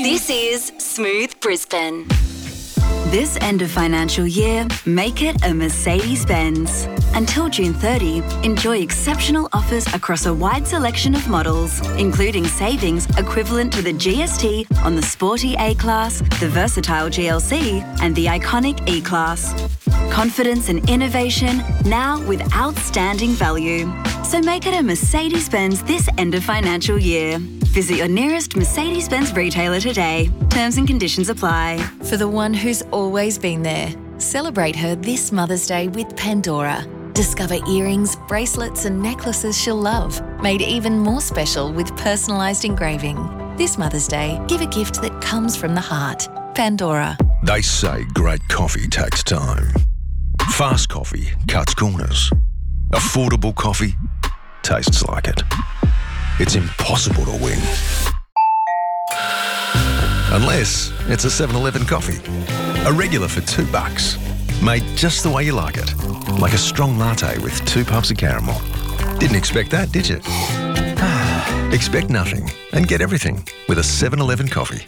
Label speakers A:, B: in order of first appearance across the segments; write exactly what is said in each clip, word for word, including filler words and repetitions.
A: This is Smooth Brisbane. This end of financial year, make it a Mercedes-Benz. Until June thirtieth, enjoy exceptional offers across a wide selection of models, including savings equivalent to the G S T on the sporty A-Class, the versatile G L C, and the iconic E-Class. Confidence and innovation, now with outstanding value. So make it a Mercedes-Benz this end of financial year. Visit your nearest Mercedes-Benz retailer today. Terms and conditions apply.
B: For the one who's always been there, celebrate her this Mother's Day with Pandora. Discover earrings, bracelets and necklaces she'll love, made even more special with personalised engraving. This Mother's Day, give a gift that comes from the heart. Pandora.
C: They say great coffee takes time. Fast coffee cuts corners. Affordable coffee tastes like it. It's impossible to win. Unless it's a seven eleven coffee. A regular for two bucks. Made just the way you like it. Like a strong latte with two puffs of caramel. Didn't expect that, did you? Expect nothing and get everything with a seven eleven coffee.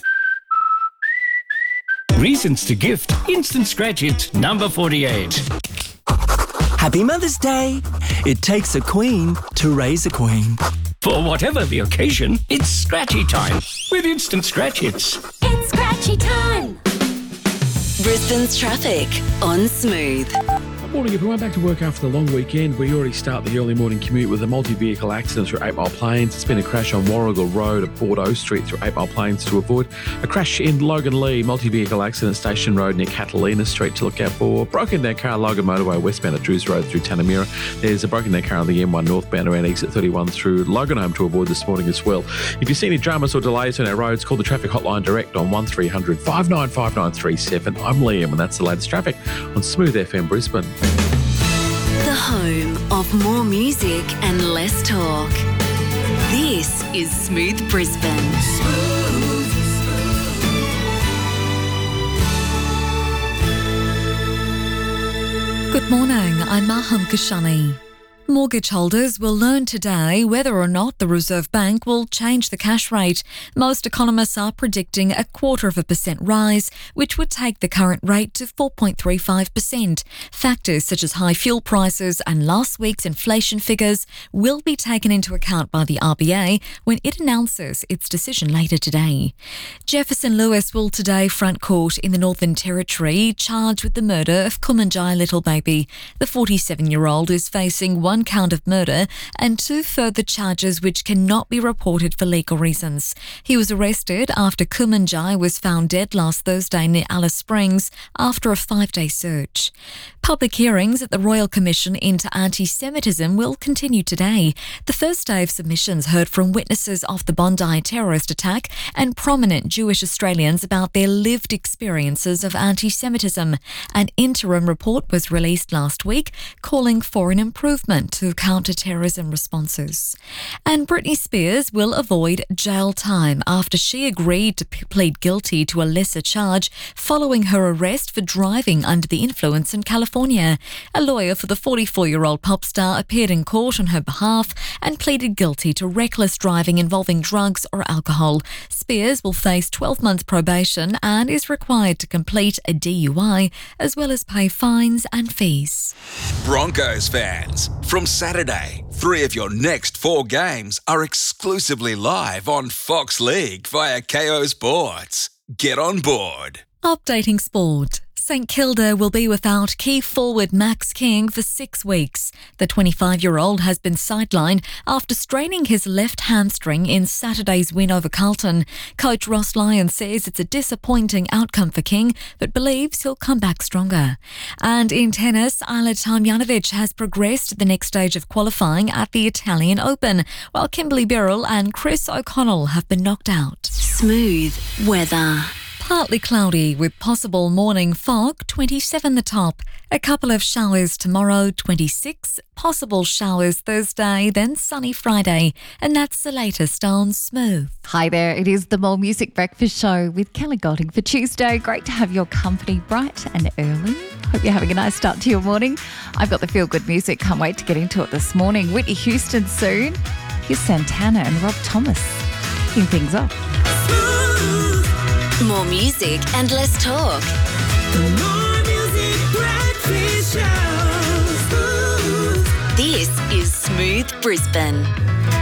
D: Reasons to gift. Instant Scratch Hits number forty-eight.
E: Happy Mother's Day. It takes a queen to raise a queen.
D: For whatever the occasion, it's scratchy time with Instant Scratch Hits.
A: It's scratchy time. Brisbane's traffic on Smooth.
F: Morning everyone, back to work after the long weekend. We already start the early morning commute with a multi-vehicle accident through Eight Mile Plains. It's been a crash on Warrigal Road at Bordeaux Street through Eight Mile Plains to avoid. A crash in Logan Lee, multi-vehicle accident Station Road near Catalina Street to look out for. Broken down car Logan Motorway westbound at Drews Road through Tanamira. There's a broken down car on the M one northbound around exit thirty-one through Logan Home to avoid this morning as well. If you see any dramas or delays on our roads, call the traffic hotline direct on one three hundred five nine five nine three seven. I'm Liam and that's the latest traffic on Smooth F M Brisbane.
A: The home of more music and less talk. This is Smooth Brisbane.
G: Good morning, I'm Maham Kashani. Mortgage holders will learn today whether or not the Reserve Bank will change the cash rate. Most economists are predicting a quarter of a percent rise, which would take the current rate to four point three five percent. Factors such as high fuel prices and last week's inflation figures will be taken into account by the R B A when it announces its decision later today. Jefferson Lewis will today front court in the Northern Territory, charged with the murder of Kumanjai Little Baby. The forty-seven-year-old is facing one One count of murder and two further charges which cannot be reported for legal reasons. He was arrested after Kumanjai was found dead last Thursday near Alice Springs after a five-day search. Public hearings at the Royal Commission into Anti-Semitism will continue today. The first day of submissions heard from witnesses of the Bondi terrorist attack and prominent Jewish Australians about their lived experiences of anti-Semitism. An interim report was released last week calling for an improvement to counter-terrorism responses. And Britney Spears will avoid jail time after she agreed to p- plead guilty to a lesser charge following her arrest for driving under the influence in California. A lawyer for the forty-four-year-old pop star appeared in court on her behalf and pleaded guilty to reckless driving involving drugs or alcohol. Spears will face twelve months probation and is required to complete a D U I as well as pay fines and fees.
H: Broncos fans, from Saturday, three of your next four games are exclusively live on Fox League via K O Sports. Get on board.
G: Updating sport. St Kilda will be without key forward Max King for six weeks. The twenty-five-year-old has been sidelined after straining his left hamstring in Saturday's win over Carlton. Coach Ross Lyon says it's a disappointing outcome for King, but believes he'll come back stronger. And in tennis, Ajla Tomljanovic has progressed to the next stage of qualifying at the Italian Open, while Kimberly Birrell and Chris O'Connell have been knocked out.
A: Smooth weather.
G: Partly cloudy with possible morning fog, twenty-seven the top. A couple of showers tomorrow, twenty-six. Possible showers Thursday, then sunny Friday. And that's the latest on Smooth.
I: Hi there, it is the More Music Breakfast Show with Kelly Golding for Tuesday. Great to have your company bright and early. Hope you're having a nice start to your morning. I've got the feel-good music. Can't wait to get into it this morning. Whitney Houston soon. Here's Santana and Rob Thomas kicking things off.
J: Smooth.
A: More music and less talk.
J: The More Music Breakfast Show.
A: This is Smooth Brisbane.